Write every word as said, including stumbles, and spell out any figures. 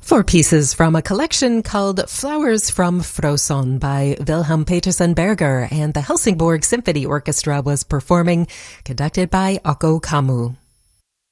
Four pieces from a collection called Flowers from Froson by Wilhelm Petersen Berger, and the Helsingborg Symphony Orchestra was performing, conducted by Akko Kammu.